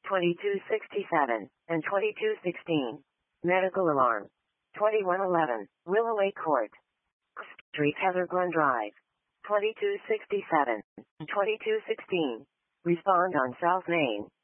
2267, and 2216. Medical alarm. 2111, Willoway Court. Street, Heather Glen Drive. 2267, 2216. Respond on South Main.